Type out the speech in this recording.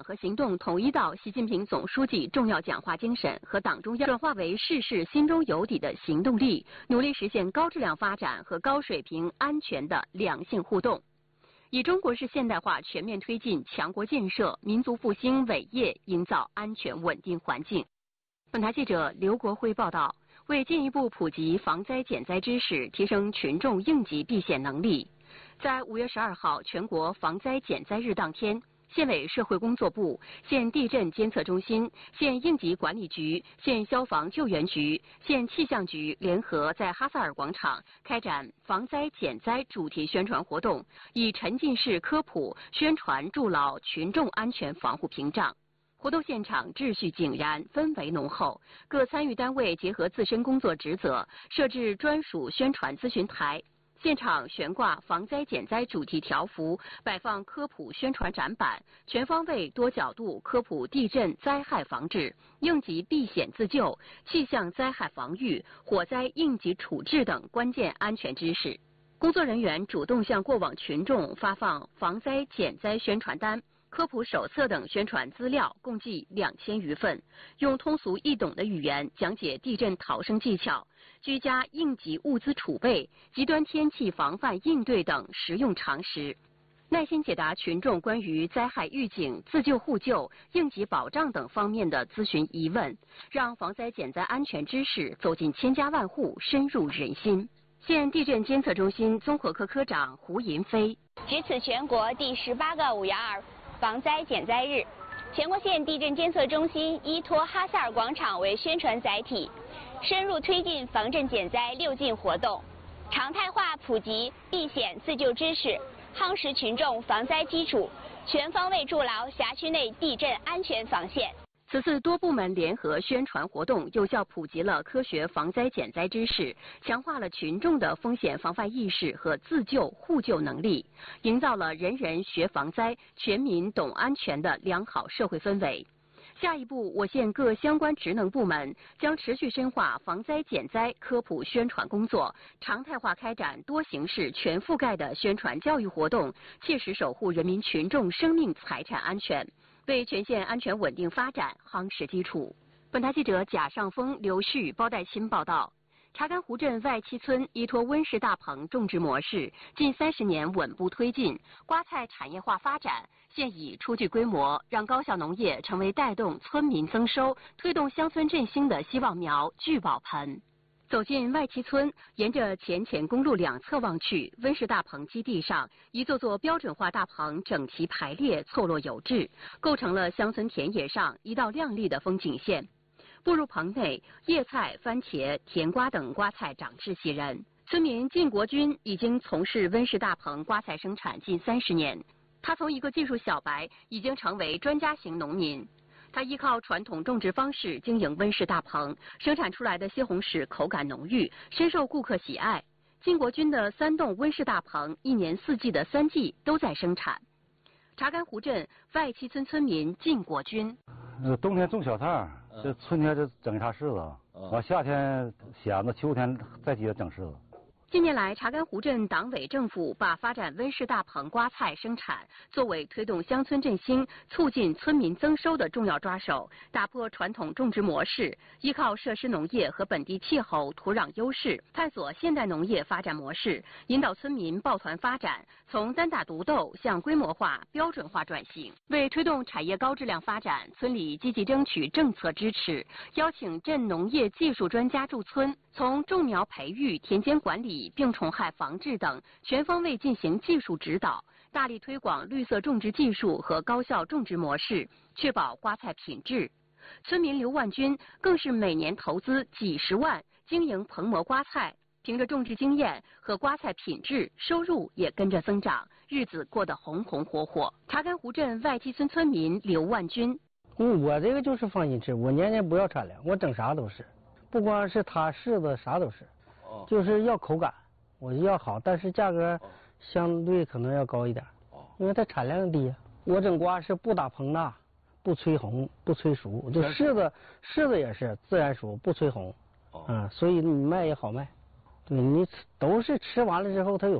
和行动统一到习近平总书记重要讲话精神和党中央转化为事事心中有底的行动力，努力实现高质量发展和高水平安全的良性互动，以中国式现代化全面推进强国建设、民族复兴伟业营造安全稳定环境。本台记者刘国辉报道。为进一步普及防灾减灾知识，提升群众应急避险能力，在5月12号全国防灾减灾日当天，县委社会工作部、县地震监测中心、县应急管理局、县消防救援局、县气象局联合在哈萨尔广场开展防灾减灾主题宣传活动，以沉浸式科普宣传筑牢群众安全防护屏障。活动现场秩序井然，氛围浓厚。各参与单位结合自身工作职责，设置专属宣传咨询台，现场悬挂防灾减灾主题条幅，摆放科普宣传展板，全方位多角度科普地震灾害防治、应急避险自救、气象灾害防御、火灾应急处置等关键安全知识。工作人员主动向过往群众发放防灾减灾宣传单、科普手册等宣传资料共计2000余份，用通俗易懂的语言讲解地震逃生技巧、居家应急物资储备、极端天气防范应对等实用常识，耐心解答群众关于灾害预警、自救互救、应急保障等方面的咨询疑问，让防灾减灾安全知识走进千家万户，深入人心。县地震监测中心综合科科长胡银飞： 值此全国第18个5月2防灾减灾日，全国县地震监测中心依托哈萨尔广场为宣传载体，深入推进防震减灾6进活动，常态化普及避险自救知识，夯实群众防灾基础，全方位筑牢辖区内地震安全防线。 此次多部门联合宣传活动，有效普及了科学防灾减灾知识，强化了群众的风险防范意识和自救互救能力，营造了人人学防灾、全民懂安全的良好社会氛围。下一步，我县各相关职能部门将持续深化防灾减灾科普宣传工作，常态化开展多形式全覆盖的宣传教育活动，切实守护人民群众生命财产安全，为全县安全稳定发展夯实基础。本台记者贾尚峰、刘旭、包代钦报道。查干湖镇外七村依托温室大棚种植模式，近30年稳步推进瓜菜产业化发展，现已初具规模，让高效农业成为带动村民增收、推动乡村振兴的希望苗、聚宝盆。走进外七村，沿着黔黔公路两侧望去，温室大棚基地上一座座标准化大棚整齐排列，错落有致，构成了乡村田野上一道亮丽的风景线。步入棚内，叶菜、番茄、甜瓜等瓜菜长势喜人。村民靳国军已经从事温室大棚瓜菜生产近30年，他从一个技术小白已经成为专家型农民。他依靠传统种植方式经营温室大棚，生产出来的西红柿口感浓郁，深受顾客喜爱。靳国军的3栋温室大棚1年4季的3季都在生产。查干湖镇外七村村民靳国军： 冬天种小菜，这春天就整一茬柿子，完夏天咸子，秋天再接着整柿子。 近年来，查干湖镇党委政府把发展温室大棚瓜菜生产作为推动乡村振兴、促进村民增收的重要抓手，打破传统种植模式，依靠设施农业和本地气候、土壤优势，探索现代农业发展模式，引导村民抱团发展，从单打独斗向规模化、标准化转型。为推动产业高质量发展，村里积极争取政策支持，邀请镇农业技术专家驻村，从种苗培育、田间管理、病虫害防治等全方位进行技术指导，大力推广绿色种植技术和高效种植模式，确保瓜菜品质。村民刘万军更是每年投资几十万经营棚模瓜菜，凭着种植经验和瓜菜品质，收入也跟着增长，日子过得红红火火。查干湖镇外七村村民刘万军： 我这个就是放心吃，我年年不要产量，我整啥都是，不光是它柿子啥都是，就是要口感，我要好，但是价格相对可能要高一点，因为它产量低。我整瓜是不打棚的，不催红，不催熟，就柿子也是自然熟，不催红，所以你卖也好卖。对，你都是吃完了之后它有